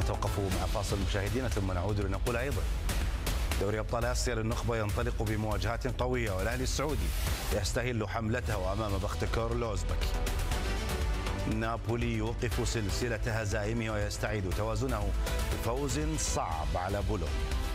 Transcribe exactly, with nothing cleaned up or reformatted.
نتوقف مع فاصل مشاهدينا ثم نعود لنقول أيضا دوري أبطال آسيا للنخبة ينطلق بمواجهات قوية، والأهلي السعودي يستهل حملته أمام بختكور الأوزبكي. نابولي يوقف سلسلة هزائمه ويستعيد توازنه بفوز صعب على بولون.